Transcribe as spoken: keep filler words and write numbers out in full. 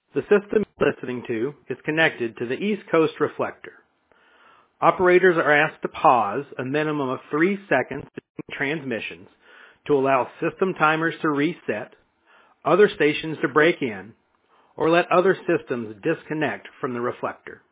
The system you're listening to is connected to the East Coast reflector. Operators are asked to pause a minimum of three seconds between transmissions to allow system timers to reset, other stations to break in, or let other systems disconnect from the reflector.